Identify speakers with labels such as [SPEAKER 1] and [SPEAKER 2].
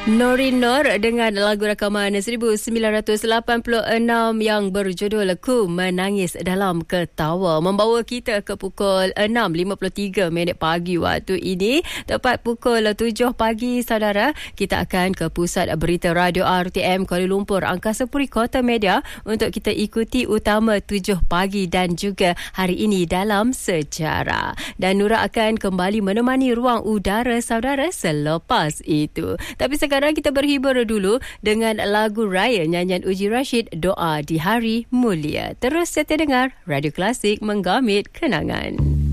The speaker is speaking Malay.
[SPEAKER 1] Norin Noor dengan lagu rakaman 1986 yang berjudul Ku Menangis Dalam Ketawa membawa kita ke pukul 6.53 pagi waktu ini. Tepat pukul 7 pagi, saudara, kita akan ke pusat berita Radio RTM Kuala Lumpur, Angkasa Puri Kota Media untuk kita ikuti utama 7 pagi dan juga hari ini dalam sejarah. Dan Nura akan kembali menemani ruang udara saudara selepas itu. Tapi sekarang kita berhibur dulu dengan lagu raya nyanyian Uji Rashid, Doa di Hari Mulia. Terus setia dengar Radio Klasik, menggamit kenangan.